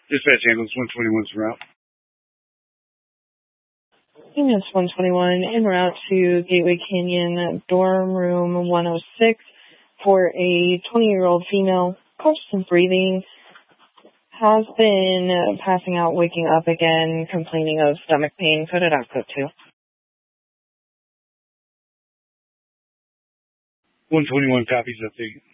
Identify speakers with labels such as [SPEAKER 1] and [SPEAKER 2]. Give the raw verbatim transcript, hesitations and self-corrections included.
[SPEAKER 1] Dispatch ambulance one twenty-one's en route.
[SPEAKER 2] Ambulance one twenty-one en route to Gateway Canyon, dorm room one oh six for a twenty-year-old female, constant breathing, has been passing out, waking up again, complaining of stomach pain. Coded out code two.
[SPEAKER 1] one twenty-one copies, update.